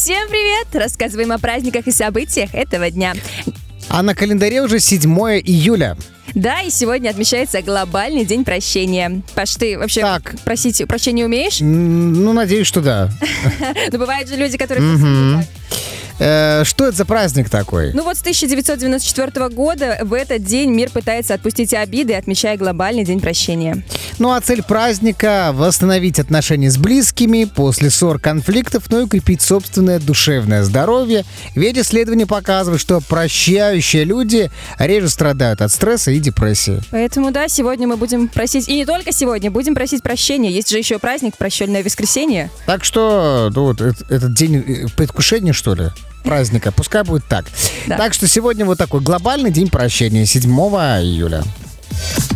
Всем привет! Рассказываем о праздниках и событиях этого дня. А на календаре уже 7 июля. Да, и сегодня отмечается глобальный день прощения. Паш, ты вообще просить прощения умеешь? Ну, надеюсь, что да. Но бывают же люди, которые... Что это за праздник такой? Ну вот с 1994 года в этот день мир пытается отпустить обиды, отмечая глобальный день прощения. Ну а цель праздника — восстановить отношения с близкими после ссор, конфликтов, но и укрепить собственное душевное здоровье. Ведь исследования показывают, что прощающие люди реже страдают от стресса и депрессии. Поэтому да, сегодня мы будем просить, и не только сегодня, будем просить прощения. Есть же еще праздник Прощальное воскресенье. Так что, ну, вот этот день предвкушения, что ли? Праздника. Пускай будет так. Да. Так что сегодня вот такой глобальный день прощения, 7 июля.